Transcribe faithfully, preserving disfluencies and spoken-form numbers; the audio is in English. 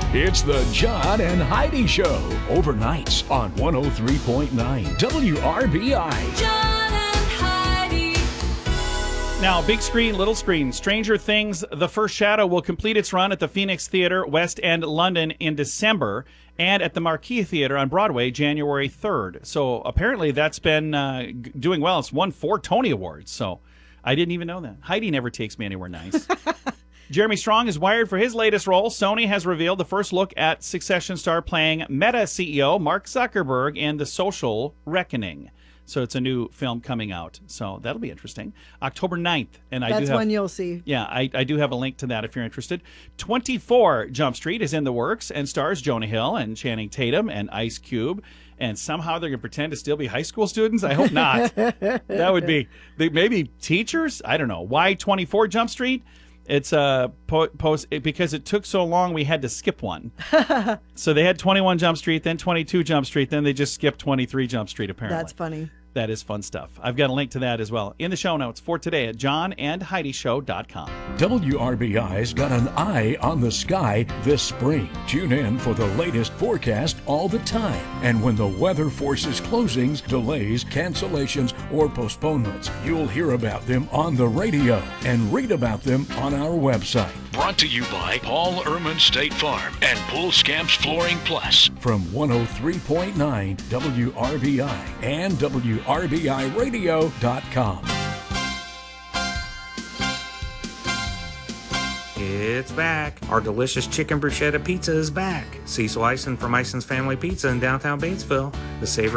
It's the John and Heidi Show, overnights on one oh three point nine W R B I. John and Heidi. Now, big screen, little screen. Stranger Things, The First Shadow will complete its run at the Phoenix Theatre, West End, London in December, and at the Marquee Theatre on Broadway, January third. So apparently that's been uh, g- doing well. It's won four Tony Awards, so I didn't even know that. Heidi never takes me anywhere nice. Jeremy Strong is wired for his latest role. Sony has revealed the first look at Succession star playing Meta C E O Mark Zuckerberg in The Social Reckoning. So it's a new film coming out. So that'll be interesting. October ninth. And I That's do have, when you'll see. Yeah, I, I do have a link to that if you're interested. twenty-four Jump Street is in the works and stars Jonah Hill and Channing Tatum and Ice Cube. And somehow they're going to pretend to still be high school students? I hope not. That would be they, maybe teachers? I don't know. Why twenty-four Jump Street? It's a po- post it, because it took so long we had to skip one. So they had twenty-one Jump Street, then twenty-two Jump Street, then they just skipped twenty-three Jump Street apparently. That's funny. That is fun stuff. I've got a link to that as well in the show notes for today at john and heidi show dot com. W R B I's got an eye on the sky this spring. Tune in for the latest forecast all the time. And when the weather forces closings, delays, cancellations, or postponements, you'll hear about them on the radio and read about them on our website. Brought to you by Paul Ehrman State Farm and Pool Scamps Flooring Plus from one oh three point nine W R B I and W R B I radio dot com. It's back. Our delicious chicken bruschetta pizza is back. Cecil Ison from Ison's Family Pizza in downtown Batesville. The savory